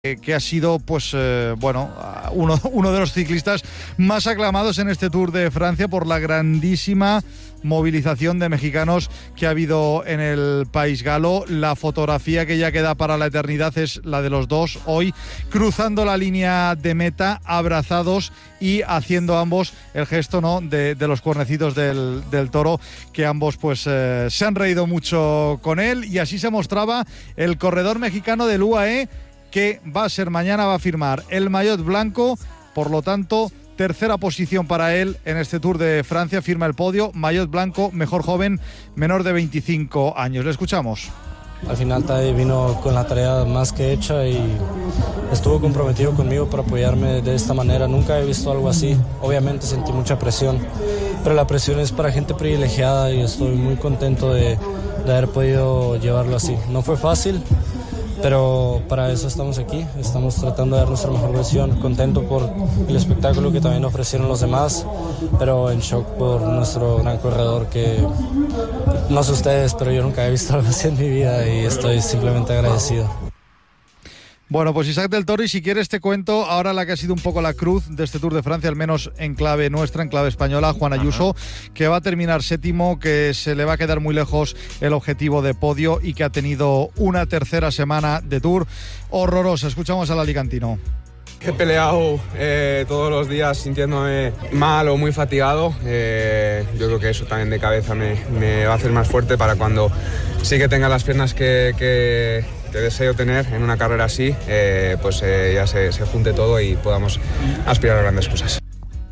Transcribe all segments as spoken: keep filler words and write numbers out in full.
que ha sido, pues, eh, bueno, uno, uno de los ciclistas más aclamados en este Tour de Francia por la grandísima movilización de mexicanos que ha habido en el país galo. La fotografía que ya queda para la eternidad es la de los dos hoy cruzando la línea de meta, abrazados y haciendo ambos el gesto, ¿no?, de, de los cuernecitos del, del toro, que ambos pues eh, se han reído mucho con él. Y así se mostraba el corredor mexicano del U A E, que va a ser mañana, va a firmar el maillot blanco, por lo tanto, tercera posición para él en este Tour de Francia, firma el podio, maillot blanco, mejor joven, menor de veinticinco años. Le escuchamos. Al final Tadej vino con la tarea más que hecha y estuvo comprometido conmigo para apoyarme de esta manera. Nunca he visto algo así. Obviamente sentí mucha presión, pero la presión es para gente privilegiada y estoy muy contento de, de haber podido llevarlo así. No fue fácil, pero para eso estamos aquí, estamos tratando de dar nuestra mejor versión, contento por el espectáculo que también ofrecieron los demás, pero en shock por nuestro gran corredor, que no sé ustedes, pero yo nunca he visto algo así en mi vida y estoy simplemente agradecido. Bueno, pues Isaac del Toro, y si quieres te cuento ahora la que ha sido un poco la cruz de este Tour de Francia, al menos en clave nuestra, en clave española, Juan Ayuso, Ajá. que va a terminar séptimo, que se le va a quedar muy lejos el objetivo de podio y que ha tenido una tercera semana de Tour horrorosa. Escuchamos al alicantino. He peleado eh, todos los días sintiéndome mal o muy fatigado. Eh, yo creo que eso también de cabeza me, me va a hacer más fuerte para cuando sí que tenga las piernas que... que que deseo tener en una carrera así, eh, pues eh, ya se, se junte todo y podamos aspirar a grandes cosas.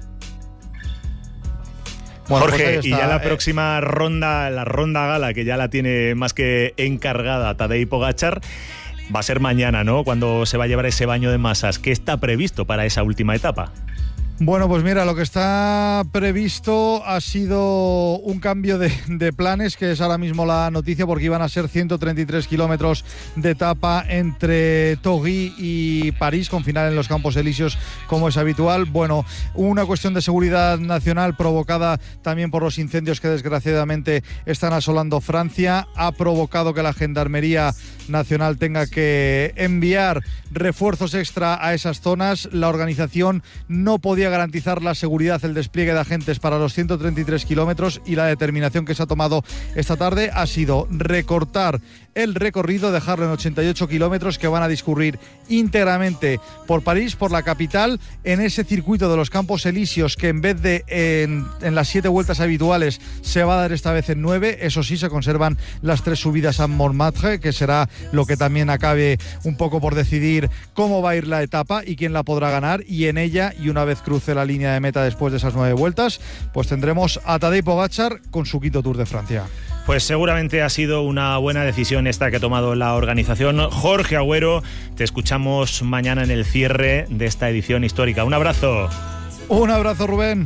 Bueno, Jorge, pues y ya la eh... próxima ronda, la ronda gala, que ya la tiene más que encargada Tadej Pogačar, va a ser mañana, ¿no?, cuando se va a llevar ese baño de masas. ¿Qué está previsto para esa última etapa? Bueno, pues mira, lo que está previsto ha sido un cambio de, de planes, que es ahora mismo la noticia, porque iban a ser ciento treinta y tres kilómetros de etapa entre Torry y París, con final en los Campos Elíseos, como es habitual. Bueno, una cuestión de seguridad nacional provocada también por los incendios que desgraciadamente están asolando Francia ha provocado que la Gendarmería Nacional tenga que enviar refuerzos extra a esas zonas. La organización no podía garantizar la seguridad, el despliegue de agentes para los ciento treinta y tres kilómetros, y la determinación que se ha tomado esta tarde ha sido recortar el recorrido, dejarlo en ochenta y ocho kilómetros, que van a discurrir íntegramente por París, por la capital, en ese circuito de los Campos Elíseos, que en vez de en, en las siete vueltas habituales se va a dar esta vez en nueve. Eso sí, se conservan las tres subidas a Montmartre, que será lo que también acabe un poco por decidir cómo va a ir la etapa y quién la podrá ganar, y en ella, y una vez cruce la línea de meta después de esas nueve vueltas, pues tendremos a Tadej Pogačar con su quinto Tour de Francia. Pues seguramente ha sido una buena decisión esta que ha tomado la organización. Jorge Agüero, te escuchamos mañana en el cierre de esta edición histórica. Un abrazo. Un abrazo, Rubén.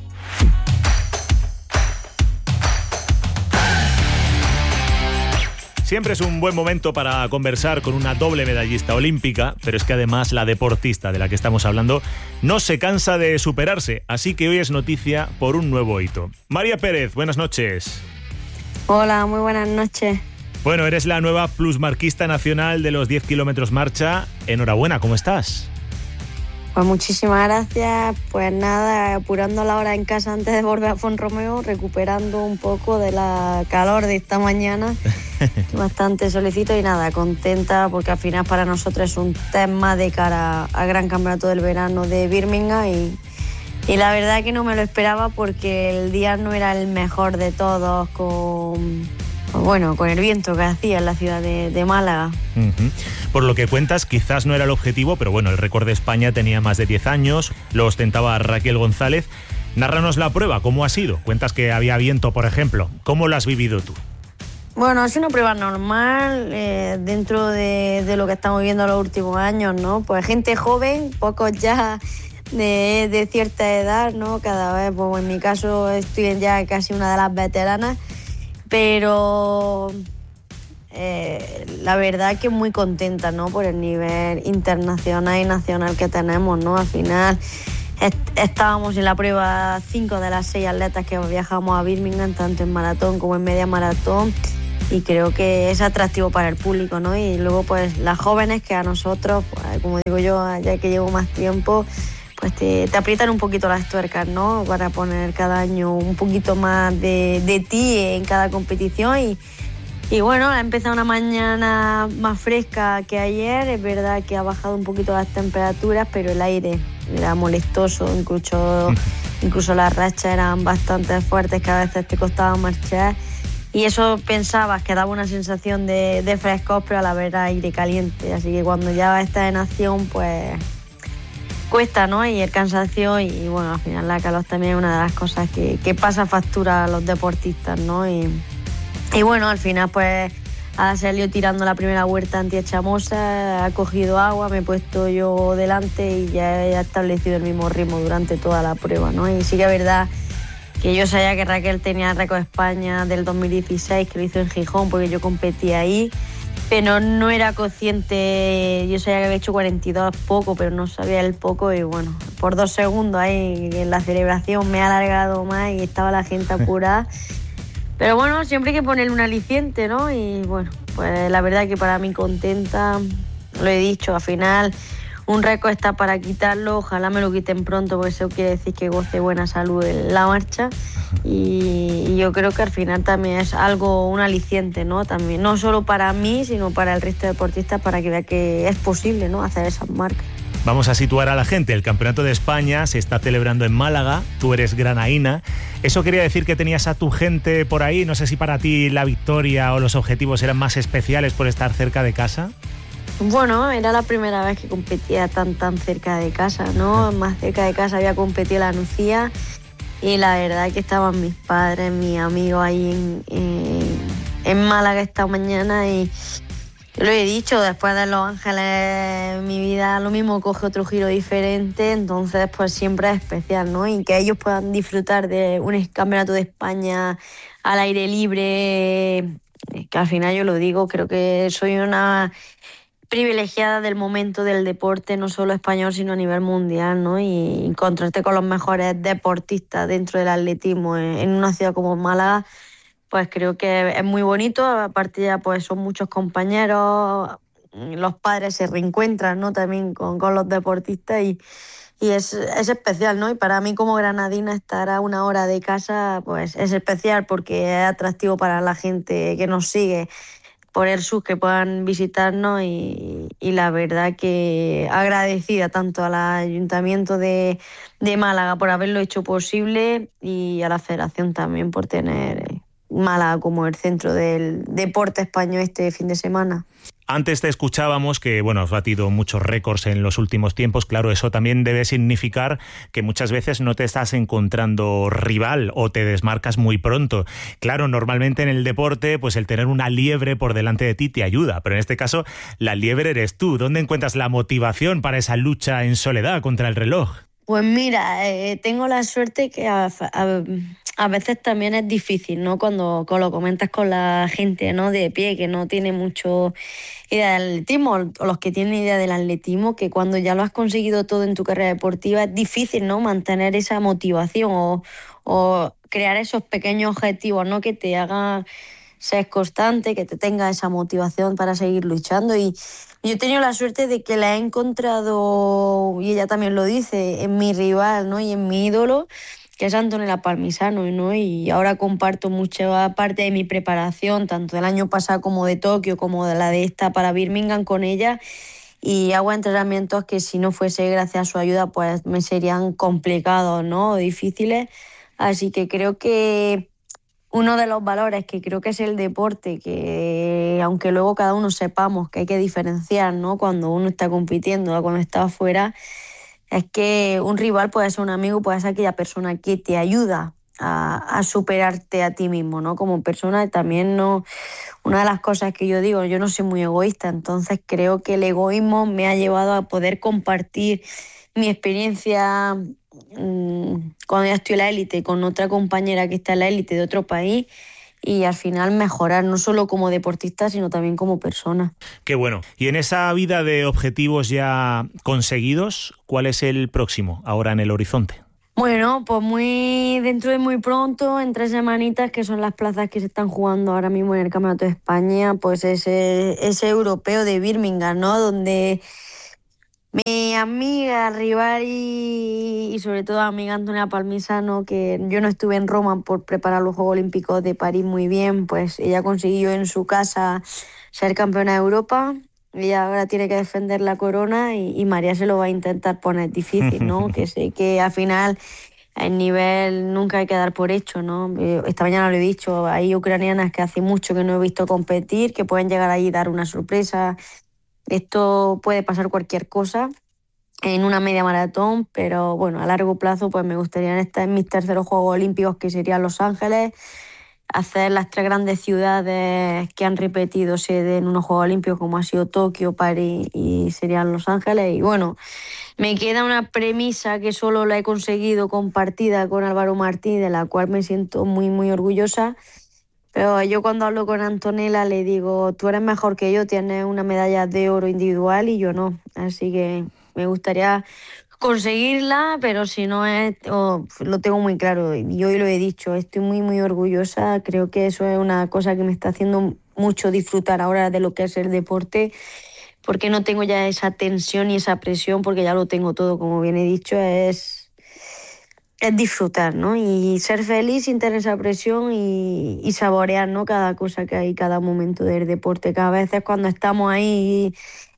Siempre es un buen momento para conversar con una doble medallista olímpica, pero es que además la deportista de la que estamos hablando no se cansa de superarse, así que hoy es noticia por un nuevo hito. María Pérez, buenas noches. Hola, muy buenas noches. Bueno, eres la nueva plusmarquista nacional de los diez kilómetros marcha. Enhorabuena, ¿cómo estás? Pues muchísimas gracias. Pues nada, apurando la hora en casa antes de volver a Font-Romeu, recuperando un poco de la calor de esta mañana. Bastante solicito y nada, contenta porque al final para nosotros es un tema de cara al Gran Campeonato del Verano de Birmingham y, y la verdad que no me lo esperaba porque el día no era el mejor de todos con, bueno, con el viento que hacía en la ciudad de, de Málaga. Uh-huh. Por lo que cuentas, quizás no era el objetivo, pero bueno, el récord de España tenía más de diez años, lo ostentaba Raquel González. Nárranos la prueba, ¿cómo ha sido? Cuentas que había viento, por ejemplo. ¿Cómo lo has vivido tú? Bueno, es una prueba normal eh, dentro de, de lo que estamos viendo los últimos años, ¿no? Pues gente joven, pocos ya de, de cierta edad, ¿no? Cada vez, pues en mi caso estoy ya casi una de las veteranas, pero eh, la verdad que muy contenta, ¿no? Por el nivel internacional y nacional que tenemos, ¿no? Al final est- estábamos en la prueba cinco de las seis atletas que viajamos a Birmingham, tanto en maratón como en media maratón. y creo que es atractivo para el público, ¿no? Y luego pues las jóvenes que a nosotros, pues, como digo yo, ya que llevo más tiempo, pues te, te aprietan un poquito las tuercas, ¿no? Para poner cada año un poquito más de, de ti en cada competición y, y bueno, ha empezado una mañana más fresca que ayer, es verdad que ha bajado un poquito las temperaturas, pero el aire era molestoso, incluso, incluso las rachas eran bastante fuertes que a veces te costaba marchar. Y eso pensabas que daba una sensación de, de frescor, pero a la vez aire caliente. Así que cuando ya estás en acción, pues cuesta, ¿no? Y el cansancio y, bueno, al final la calor también es una de las cosas que, que pasa factura a los deportistas, ¿no? Y, y bueno, al final, pues, ha salido tirando la primera vuelta anti-chamosa, ha cogido agua, me he puesto yo delante y ya he establecido el mismo ritmo durante toda la prueba, ¿no? Y sí que es verdad que yo sabía que Raquel tenía el récord de España del dos mil dieciséis, que lo hizo en Gijón, porque yo competí ahí, pero no era consciente, yo sabía que había hecho cuarenta y dos poco, pero no sabía el poco y bueno, por dos segundos ahí en la celebración me ha alargado más y estaba la gente apurada. Pero bueno, siempre hay que ponerle un aliciente, ¿no? Y bueno, pues la verdad que para mí contenta, lo he dicho, al final un récord está para quitarlo, ojalá me lo quiten pronto porque eso quiere decir que goce buena salud en la marcha y, y yo creo que al final también es algo, un aliciente, ¿no? También, no solo para mí, sino para el resto de deportistas para que vea que es posible, ¿no? Hacer esas marcas. Vamos a situar a la gente. El Campeonato de España se está celebrando en Málaga, tú eres granaína. ¿Eso quería decir que tenías a tu gente por ahí? No sé si para ti la victoria o los objetivos eran más especiales por estar cerca de casa. Bueno, era la primera vez que competía tan tan cerca de casa, ¿no? Más cerca de casa había competido la Nucía y la verdad que estaban mis padres, mis amigos ahí en, en, en Málaga esta mañana y lo he dicho, después de Los Ángeles mi vida lo mismo coge otro giro diferente, entonces pues siempre es especial, ¿no? Y que ellos puedan disfrutar de un campeonato de España al aire libre, que al final yo lo digo, creo que soy una privilegiada del momento del deporte, no solo español, sino a nivel mundial, ¿no? Y encontrarte con los mejores deportistas dentro del atletismo en, en una ciudad como Málaga, pues creo que es muy bonito. Aparte ya pues son muchos compañeros, los padres se reencuentran, ¿no? También con, con los deportistas y, y es, es especial, ¿no? Y para mí como granadina estar a una hora de casa pues es especial porque es atractivo para la gente que nos sigue por el sur, que puedan visitarnos y, y la verdad que agradecida tanto al Ayuntamiento de, de Málaga por haberlo hecho posible y a la Federación también por tener Málaga como el centro del deporte español este fin de semana. Antes te escuchábamos que, bueno, has batido muchos récords en los últimos tiempos. Claro, eso también debe significar que muchas veces no te estás encontrando rival o te desmarcas muy pronto. Claro, normalmente en el deporte, pues el tener una liebre por delante de ti te ayuda, pero en este caso la liebre eres tú. ¿Dónde encuentras la motivación para esa lucha en soledad contra el reloj? Pues mira, eh, tengo la suerte que a, a, a veces también es difícil, ¿no? Cuando, cuando lo comentas con la gente, ¿no? De pie, que no tiene mucho idea del atletismo, o los que tienen idea del atletismo, que cuando ya lo has conseguido todo en tu carrera deportiva es difícil, ¿no? Mantener esa motivación o, o crear esos pequeños objetivos, ¿no? Que te hagan ser constante, que te tenga esa motivación para seguir luchando. Y yo he tenido la suerte de que la he encontrado, y ella también lo dice, en mi rival, ¿no? Y en mi ídolo, que es Antonella Palmisano, ¿no? Y ahora comparto mucha parte de mi preparación, tanto del año pasado como de Tokio, como de la de esta para Birmingham con ella, y hago entrenamientos que si no fuese gracias a su ayuda, pues me serían complicados, ¿no? Difíciles. Así que creo que uno de los valores que creo que es el deporte, que aunque luego cada uno sepamos que hay que diferenciar, ¿no? Cuando uno está compitiendo o cuando está afuera, es que un rival puede ser un amigo, puede ser aquella persona que te ayuda a, a superarte a ti mismo, ¿no? Como persona también no. Una de las cosas que yo digo, yo no soy muy egoísta, entonces creo que el egoísmo me ha llevado a poder compartir mi experiencia cuando ya estoy en la élite con otra compañera que está en la élite de otro país y al final mejorar no solo como deportista sino también como persona. Qué bueno. Y en esa vida de objetivos ya conseguidos, ¿cuál es el próximo ahora en el horizonte? Bueno, pues muy dentro de muy pronto, en tres semanitas, que son las plazas que se están jugando ahora mismo en el Campeonato de España, pues ese, ese europeo de Birmingham, ¿no? Donde mi amiga, rival y, y sobre todo amiga Antonia Palmisano, que yo no estuve en Roma por preparar los Juegos Olímpicos de París muy bien, pues ella consiguió en su casa ser campeona de Europa. Ella ahora tiene que defender la corona y, y María se lo va a intentar poner difícil, ¿no? Que sé que al final el nivel nunca hay que dar por hecho, ¿no? Esta mañana lo he dicho, hay ucranianas que hace mucho que no he visto competir, que pueden llegar ahí y dar una sorpresa. Esto puede pasar cualquier cosa en una media maratón, pero bueno, a largo plazo pues me gustaría en, esta, en mis terceros Juegos Olímpicos, que serían Los Ángeles, hacer las tres grandes ciudades que han repetido sede en unos Juegos Olímpicos, como ha sido Tokio, París y serían Los Ángeles. Y bueno, me queda una premisa que solo la he conseguido compartida con Álvaro Martí, de la cual me siento muy, muy orgullosa. Pero yo cuando hablo con Antonella le digo, tú eres mejor que yo, tienes una medalla de oro individual y yo no. Así que me gustaría conseguirla, pero si no es, oh, lo tengo muy claro y hoy lo he dicho, estoy muy muy orgullosa, creo que eso es una cosa que me está haciendo mucho disfrutar ahora de lo que es el deporte, porque no tengo ya esa tensión y esa presión, porque ya lo tengo todo, como bien he dicho, es, es disfrutar, ¿no? Y ser feliz sin tener esa presión y, y saborear, ¿no? Cada cosa que hay, cada momento del deporte, cada vez cuando estamos ahí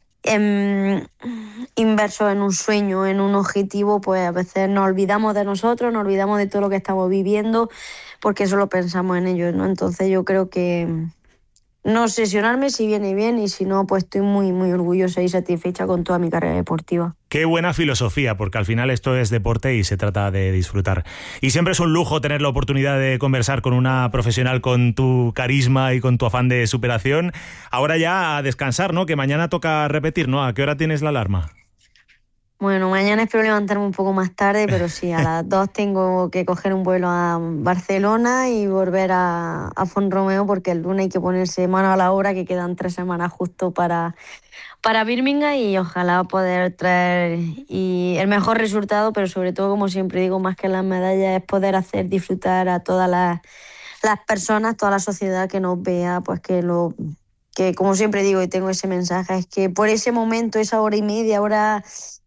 En, inversos en un sueño, en un objetivo, pues a veces nos olvidamos de nosotros, nos olvidamos de todo lo que estamos viviendo, porque solo pensamos en ello, ¿no? Entonces yo creo que no obsesionarme si viene bien y si no, pues estoy muy, muy orgullosa y satisfecha con toda mi carrera deportiva. Qué buena filosofía, porque al final esto es deporte y se trata de disfrutar. Y siempre es un lujo tener la oportunidad de conversar con una profesional con tu carisma y con tu afán de superación. Ahora ya a descansar, ¿no? Que mañana toca repetir, ¿no? ¿A qué hora tienes la alarma? Bueno, mañana espero levantarme un poco más tarde, pero sí, a las dos tengo que coger un vuelo a Barcelona y volver a, a Font-Romeu, porque el lunes hay que ponerse mano a la obra, que quedan tres semanas justo para, para Birmingham, y ojalá poder traer y el mejor resultado, pero sobre todo, como siempre digo, más que las medallas, es poder hacer disfrutar a todas las, las personas, toda la sociedad que nos vea, pues que lo... que como siempre digo y tengo ese mensaje, es que por ese momento, esa hora y media, hora...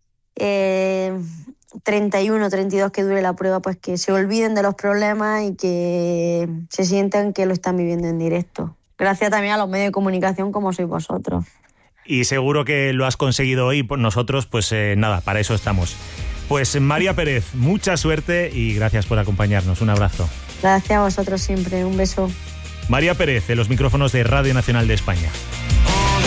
Eh, treinta y uno, treinta y dos que dure la prueba, pues que se olviden de los problemas y que se sientan que lo están viviendo en directo. Gracias también a los medios de comunicación como sois vosotros. Y seguro que lo has conseguido hoy, pues nosotros, pues eh, nada, para eso estamos. Pues María Pérez, mucha suerte y gracias por acompañarnos. Un abrazo. Gracias a vosotros siempre, un beso. María Pérez, en los micrófonos de Radio Nacional de España.